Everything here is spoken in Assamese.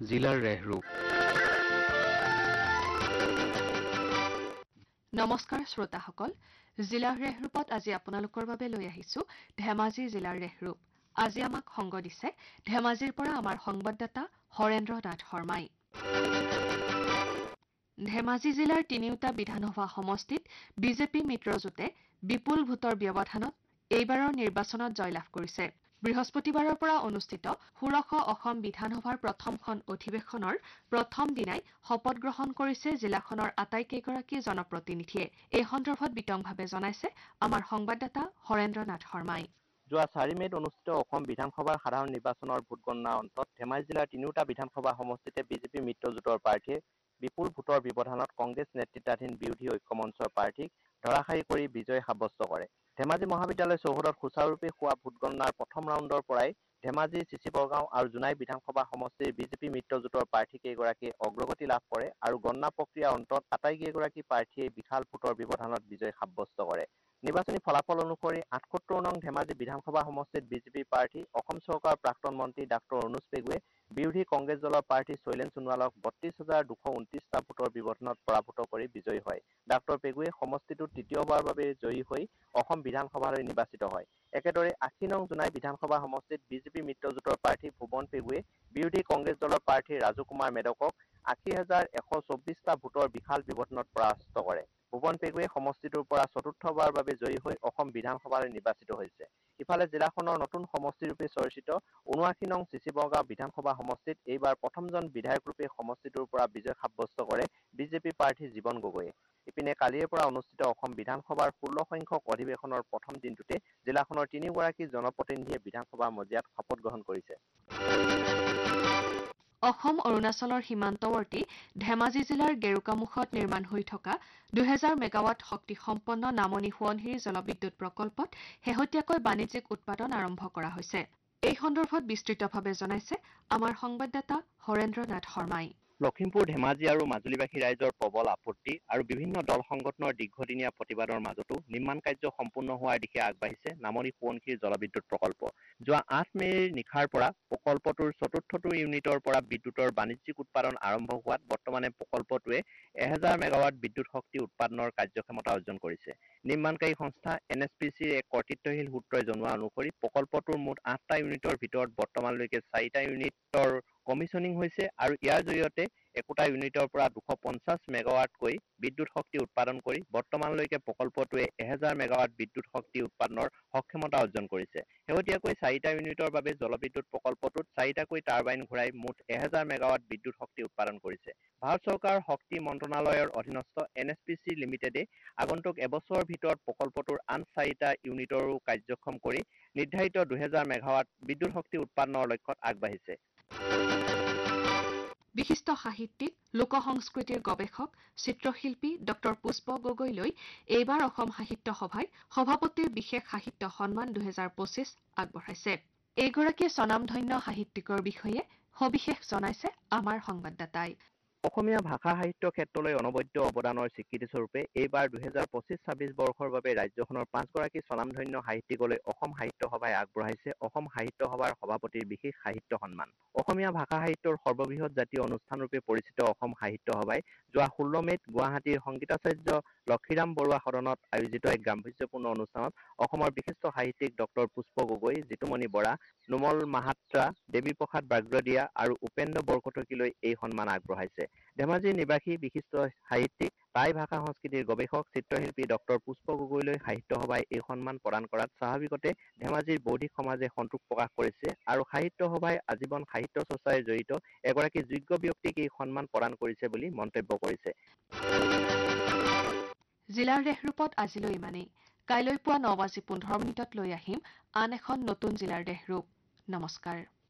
জিলাৰ ৰেহৰূপ। নমস্কাৰ শ্ৰোতাসকল, জিলাৰ ৰেহৰূপত আজি আপোনালোকৰ বাবে লৈ আহিছো ধেমাজি জিলাৰ ৰেহৰূপ। আজি আমাক সংগ দিছে ধেমাজিৰ পৰা আমাৰ সংবাদদাতা হৰেন্দ্ৰ নাথ শৰ্মাই। ধেমাজি জিলাৰ তিনিওটা বিধানসভা সমষ্টিত বিজেপি মিত্ৰজোঁটে বিপুল ভোটৰ ব্যৱধানত এইবাৰৰ নিৰ্বাচনত জয়লাভ কৰিছে। বৃহস্পতিবাৰৰ পৰা অনুষ্ঠিত ১৬শ অসম বিধানসভাৰ প্ৰথমখন অধিৱেশনৰ প্ৰথম দিনাই শপত গ্ৰহণ কৰিছে জিলাখনৰ আটাইকেইগৰাকী জনপ্ৰতিনিধিয়ে। এই সন্দৰ্ভত বিতংভাৱে জনাইছে আমাৰ সংবাদদাতা হৰেন্দ্ৰ নাথ শৰ্মাই। যোৱা 4 মে'ত অনুষ্ঠিত অসম বিধানসভাৰ সাধাৰণ নিৰ্বাচনৰ ভোটগণনাৰ অন্তত ধেমাজি জিলাৰ তিনিওটা বিধানসভা সমষ্টিতে বিজেপি মিত্ৰজোঁটৰ প্ৰাৰ্থীয়ে বিপুল ভোটৰ ব্যৱধানত কংগ্ৰেছ নেতৃত্বাধীন বিৰোধী ঐক্যমঞ্চৰ প্ৰাৰ্থীক ধৰাশায়ী কৰি বিজয় সাব্যস্ত কৰে। ধেমাজি মহাবিদ্যালয় চৌহদত সুচাৰুৰূপে হোৱা ভোটগণনাৰ প্ৰথম ৰাউণ্ডৰ পৰাই ধেমাজি, চিচি বৰগাঁও আৰু জোনাই বিধানসভা সমষ্টিৰ বিজেপি মিত্ৰজোঁটৰ প্ৰাৰ্থীকেইগৰাকীয়ে অগ্ৰগতি লাভ কৰে আৰু গণনা প্ৰক্ৰিয়াৰ অন্তত আটাইকেইগৰাকী প্ৰাৰ্থীয়ে বিশাল ভোটৰ ব্যৱধানত বিজয় সাব্যস্ত কৰে। নিৰ্বাচনী ফলাফল অনুসৰি ৭৮ নং ধেমাজি বিধানসভা সমষ্টিত বিজেপি প্ৰাৰ্থী অসম চৰকাৰৰ প্ৰাক্তন মন্ত্ৰী ডাঃ অনুজ পেগুৱে বিৰোধী কংগ্ৰেছ দলৰ প্ৰাৰ্থী শৈলেন সোণোৱালক ৩২,২২৯টা ভোটৰ ব্যৱধানত পৰাভূত কৰি বিজয়ী হয়। ডাঃ পেগুৱে সমষ্টিটোত তৃতীয়বাৰৰ বাবে জয়ী হৈ অসম বিধানসভালৈ নিৰ্বাচিত হয়। একেদৰে ৮০ নং জোনাই বিধানসভা সমষ্টিত বিজেপি মিত্ৰজোঁটৰ প্ৰাৰ্থী ভুৱন পেগুৱে বিৰোধী কংগ্ৰেছ দলৰ প্ৰাৰ্থী ৰাজু কুমাৰ মেদকক ৮০,১২৪টা ভোটৰ বিশাল ব্যৱধানত পৰাস্ত কৰে। ভুৱন পেগুৱে সমষ্টিটোৰ পৰা চতুৰ্থবাৰৰ বাবে জয়ী হৈ অসম বিধানসভালৈ নিৰ্বাচিত হৈছে। ইফালে জিলাখনৰ নতুন সমষ্টিৰূপে চৰ্চিত ৭৯ নং চিচি বৰগাঁও বিধানসভা সমষ্টিত এইবাৰ প্ৰথমজন বিধায়কৰূপে সমষ্টিটোৰ পৰা বিজয় সাব্যস্ত কৰে বিজেপি প্ৰাৰ্থী জীৱন গগৈয়ে। ইপিনে কালিৰে পৰা অনুষ্ঠিত অসম বিধানসভাৰ ১৬ সংখ্যক অধিৱেশনৰ প্ৰথম দিনটোতে জিলাখনৰ তিনিওগৰাকী জনপ্ৰতিনিধিয়ে বিধানসভা মজিয়াত শপত গ্ৰহণ কৰিছে। অসম অৰুণাচলৰ সীমান্তৱৰ্তী ধেমাজি জিলাৰ গেৰুকামুখত নিৰ্মাণ হৈ থকা ২০০০ মেগাৱাট শক্তিসম্পন্ন নামনি সোৱণশিৰি জলবিদ্যুৎ প্ৰকল্পত শেহতীয়াকৈ বাণিজ্যিক উৎপাদন আৰম্ভ কৰা হৈছে। এই সন্দৰ্ভত বিস্তৃতভাৱে জনাইছে আমাৰ সংবাদদাতা হৰেন্দ্ৰ নাথ শৰ্মাই। লখিমপুৰ, ধেমাজি আৰু মাজুলীবাসী ৰাইজৰ প্ৰবল আপত্তি আৰু বিভিন্ন দল সংগঠনৰ দীৰ্ঘদিনীয়া প্ৰতিবাদৰ মাজতো নিৰ্মাণ কাৰ্য সম্পূৰ্ণ হোৱাৰ দিশে আগবাঢ়িছে নামনি সোৱণশিৰি জলবিদ্যুৎ প্ৰকল্প। যোৱা ৮ মে'ৰ নিশাৰ পৰা প্ৰকল্পটোৰ চতুৰ্থটো ইউনিটৰ পৰা বিদ্যুৎৰ বাণিজ্যিক উৎপাদন আৰম্ভ হোৱাত বৰ্তমানে প্ৰকল্পটোৱে ১০০০ মেগাৱাট বিদ্যুৎ শক্তি উৎপাদনৰ কাৰ্যক্ষমতা অৰ্জন কৰিছে। নিৰ্মাণকাৰী সংস্থা NSPCৰ এক কৰ্তৃত্বশীল সূত্ৰই জনোৱা অনুসৰি প্ৰকল্পটোৰ মুঠ ৮টা ইউনিটৰ ভিতৰত বৰ্তমানলৈকে ৪টা ইউনিটৰ কমিছনিং হৈছে আৰু ইয়াৰ জৰিয়তে একোটা ইউনিটৰ পৰা ২৫০ মেগাৱাটকৈ বিদ্যুৎ শক্তি উৎপাদন কৰি বৰ্তমানলৈকে প্ৰকল্পটোৱে ১০০০ মেগাৱাট বিদ্যুৎ শক্তি উৎপাদনৰ সক্ষমতা অৰ্জন কৰিছে। শেহতীয়াকৈ ৪টা ইউনিটৰ বাবে জলবিদ্যুৎ প্ৰকল্পটোত 4টাকৈ টাৰবাইন ঘূৰাই মুঠ ১০০০ মেগাৱাট বিদ্যুৎ শক্তি উৎপাদন কৰিছে। ভাৰত চৰকাৰৰ শক্তি মন্ত্ৰণালয়ৰ অধীনস্থ NSPC লিমিটেডে আগন্তুক এবছৰৰ ভিতৰত প্ৰকল্পটোৰ আন 4টা ইউনিটৰো কাৰ্যক্ষম কৰি নিৰ্ধাৰিত ২০০০ মেগাৱাট বিদ্যুৎ শক্তি উৎপাদনৰ লক্ষ্যত আগবাঢ়িছে। বিশিষ্ট সাহিত্যিক, লোক সংস্কৃতিৰ গৱেষক, চিত্ৰশিল্পী ড পুষ্প গগৈলৈ এইবাৰ অসম সাহিত্য সভাই সভাপতিৰ বিশেষ সাহিত্য সন্মান ২০২৫ আগবঢ়াইছে। এইগৰাকী স্বনামধন্য সাহিত্যিকৰ বিষয়ে সবিশেষ জনাইছে আমাৰ সংবাদদাতাই। অসমীয়া ভাষা সাহিত্য ক্ষেত্ৰলৈ অনবদ্য অৱদানৰ স্বীকৃতিস্বৰূপে এইবাৰ ২০২৫-২৬ বৰ্ষৰ বাবে ৰাজ্যখনৰ 5গৰাকী স্বনামধন্য সাহিত্যিকলৈ অসম সাহিত্য সভাই আগবঢ়াইছে অসম সাহিত্য সভাৰ সভাপতিৰ বিশেষ সাহিত্য সন্মান। অসমীয়া ভাষা সাহিত্যৰ সৰ্ববৃহৎ জাতীয় অনুষ্ঠানৰূপে পৰিচিত অসম সাহিত্য সভাই যোৱা ১৬ মে'ত গুৱাহাটীৰ সংগীতাচাৰ্য লক্ষীৰাম বৰুৱা সদনত আয়োজিত এক গাম্ভীৰ্যপূৰ্ণ অনুষ্ঠানত অসমৰ বিশিষ্ট সাহিত্যিক ড পুষ্প গগৈ, জিতুমণি বৰা, নোমল মাহাত্ৰা, দেৱীপ্ৰসাদ বাগ্ৰদীয়া আৰু উপেন্দ্ৰ বৰকটকীলৈ এই সন্মান আগবঢ়াইছে। ধেমাজিৰ নিবাসী বিশিষ্ট সাহিত্যিক, টাই ভাষা সংস্কৃতিৰ গৱেষক, চিত্ৰশিল্পী ড পুষ্প গগৈলৈ সাহিত্য সভাই এই সন্মান প্ৰদান কৰাত স্বাভাৱিকতে ধেমাজিৰ বৌদ্ধিক সমাজে সন্তোষ প্ৰকাশ কৰিছে আৰু সাহিত্য সভাই আজীৱন সাহিত্য চৰ্চাৰে জড়িত এগৰাকী যোগ্য ব্যক্তিক এই সন্মান প্ৰদান কৰিছে বুলি মন্তব্য কৰিছে। জিলাৰ ৰেহৰূপত আজিলৈ ইমানেই। কাইলৈ পুৱা ৯:১৫ লৈ আহিম আন এখন নতুন জিলাৰ ৰেহৰূপ। নমস্কাৰ।